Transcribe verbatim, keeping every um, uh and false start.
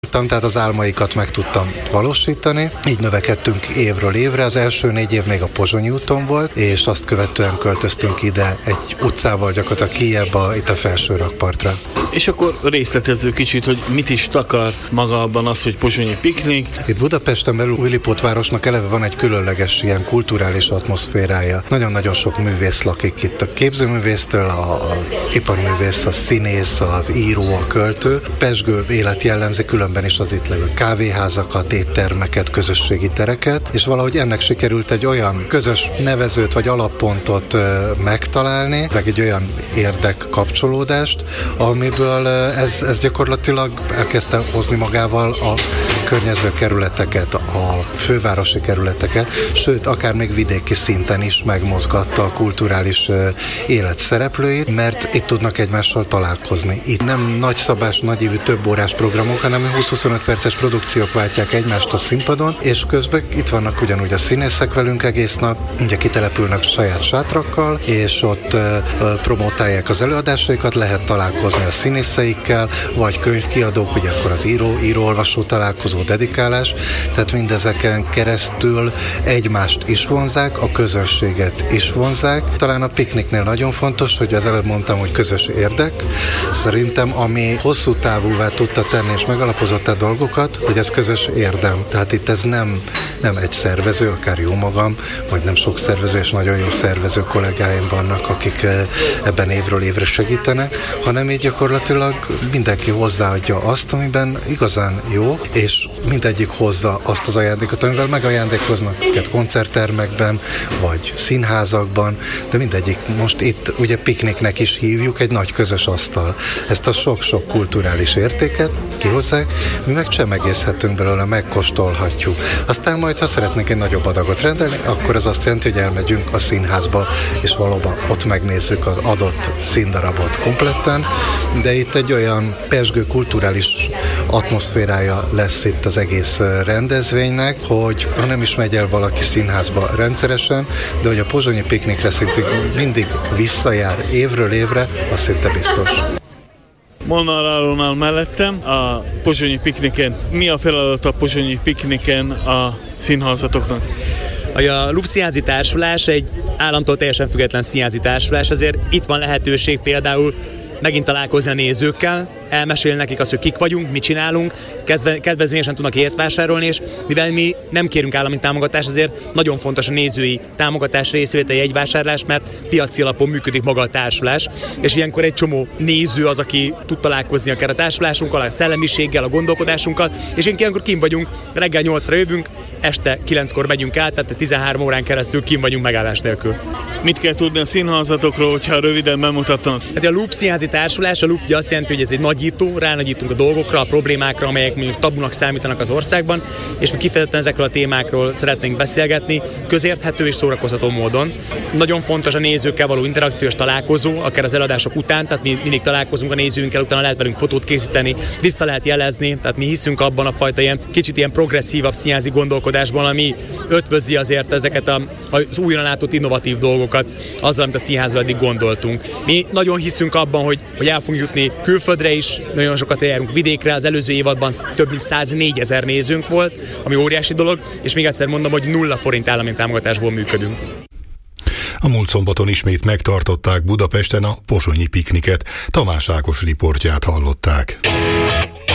Tehát az álmaikat meg tudtam valósítani. Így növekedtünk évről évre. Az első négy év még a Pozsonyi úton volt, és azt követően költöztünk ide egy utcával gyakorlatilag kijebb itt a felső rakpartra. És akkor részletezzük kicsit, hogy mit is takar maga abban az, hogy pozsonyi piknik. Itt Budapesten belül Újlipótvárosnak eleve van egy különleges ilyen kulturális atmoszférája. Nagyon-nagyon sok művész lakik itt. A képzőművésztől a, a iparművész, a színész, az író, a költő. Pezsgő élet jellemzi, különben is az itt levő kávéházakat, éttermeket, közösségi tereket, és valahogy ennek sikerült egy olyan közös nevezőt vagy alappontot megtalálni, meg egy olyan érdekkapcsolódást, amiből ez, ez gyakorlatilag elkezdte hozni magával a környező kerületeket, a fővárosi kerületeket, sőt, akár még vidéki szinten is megmozgatta a kulturális élet szereplőit, mert itt tudnak egymással találkozni. Itt nem nagyszabás, nagyívű, több órás programok, hanem húsz-huszonöt perces produkciók váltják egymást a színpadon, és közben itt vannak ugyanúgy a színészek velünk egész nap, ugye kitelepülnek saját sátrakkal, és ott uh, promotálják az előadásaikat, lehet találkozni a színészeikkel, vagy könyvkiadók, ugye akkor az író, író-olvasó találkozó, dedikálás, tehát mindezeken keresztül egymást is vonzák, a közönséget is vonzák. Talán a pikniknél nagyon fontos, hogy az előbb mondtam, hogy közös érdek. Szerintem, ami hosszú távúvá tudta tenni és megalapozott a dolgokat, hogy ez közös érdem. Tehát itt ez nem, nem egy szervező, akár jó magam, vagy nem sok szervező, és nagyon jó szervező kollégáim vannak, akik ebben évről évre segítenek, hanem így gyakorlatilag mindenki hozzáadja azt, amiben igazán jó, és mindegyik hozza azt az ajándékot, amivel megajándékoznak őket koncerttermekben, vagy színházakban, de mindegyik most itt ugye pikniknek is hívjuk, egy nagy közös asztal. Ezt a sok-sok kulturális értéket kihozzák, mi meg csemegészhetünk belőle, megkóstolhatjuk. Aztán majd, ha szeretnénk egy nagyobb adagot rendelni, akkor ez azt jelenti, hogy elmegyünk a színházba, és valóban ott megnézzük az adott színdarabot kompletten, de itt egy olyan pezsgő kulturális atmoszférája lesz itt az egész rendezvénynek, hogy ha nem is megy el valaki színházba rendszeresen, de hogy a pozsonyi piknikre szintén mindig visszajár évről évre, az szinte biztos. Molnár Áronnál mellettem, a pozsonyi pikniken. Mi a feladat a pozsonyi pikniken a színházatoknak? A Lux Színházi Társulás egy államtól teljesen független színházi társulás, azért itt van lehetőség például megint találkozni a nézőkkel, elmesélni nekik azt, hogy kik vagyunk, mit csinálunk, kedvezményesen tudnak ilyet vásárolni, és mivel mi nem kérünk állami támogatást, azért nagyon fontos a nézői támogatás, részvételi jegyvásárlás, mert piaci alapon működik maga a társulás, és ilyenkor egy csomó néző az, aki tud találkozni akár a társulásunkkal, a szellemiséggel, a gondolkodásunkkal, és ilyenkor kim vagyunk, reggel nyolcra jövünk, este kilenckor megyünk át, tehát tizenhárom órán keresztül kim vagyunk megállás nélkül. Mit kell tudni a színházatokról, hogyha röviden bemutatnak? Hát a Loop Színházi Társulás, a Loop ugye azt jelenti, hogy ez egy nagyító, ránagyítunk a dolgokra, a problémákra, amelyek mondjuk tabunak számítanak az országban, és mi kifejezetten ezekről a témákról szeretnénk beszélgetni, közérthető és szórakoztató módon. Nagyon fontos a nézőkkel való interakciós találkozó, akár az előadások után, tehát mi mindig találkozunk a nézőinkkel, utána lehet velünk fotót készíteni, vissza lehet jelezni, tehát mi hiszünk abban a fajta ilyen kicsit ilyen progresszívabb színházi gondolkodásban, ami ötvözi azért ezeket a, az újra látott innovatív dolgokat azzal, amit a színházban eddig gondoltunk. Mi nagyon hiszünk abban, hogy, hogy el fogunk jutni külföldre is, nagyon sokat járunk vidékre, az előző évadban több mint száznégyezer nézőnk volt, ami óriási dolog, és még egyszer mondom, hogy nulla forint állami támogatásból működünk. A múlt szombaton ismét megtartották Budapesten a pozsonyi pikniket. Tamás Ákos riportját hallották.